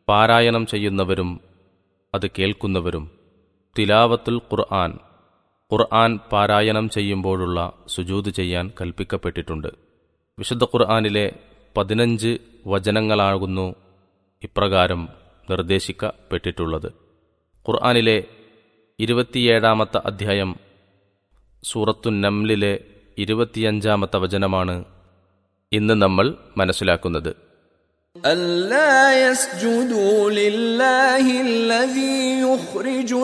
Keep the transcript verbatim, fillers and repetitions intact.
പാരായണം ചെയ്യുന്നവരും അത് കേൾക്കുന്നവരും തിലാവത്തുൽ ഖുർആൻ ഖുർആൻ പാരായണം ചെയ്യുമ്പോഴുള്ള സുജൂദ് ചെയ്യാൻ കൽപ്പിക്കപ്പെട്ടിട്ടുണ്ട്. വിശുദ്ധ ഖുർആനിലെ പതിനഞ്ച് വചനങ്ങളാകുന്നു ഇപ്രകാരം നിർദ്ദേശിക്കപ്പെട്ടിട്ടുള്ളത്. ഖുർആനിലെ ഇരുപത്തിയേഴാമത്തെ അധ്യായം സൂറത്തുൻ നംലിലെ ഇരുപത്തിയഞ്ചാമത്തെ വചനമാണ് ഇന്ന് നമ്മൾ മനസ്സിലാക്കുന്നത്. ألا يسجدوا لله الذي يخرج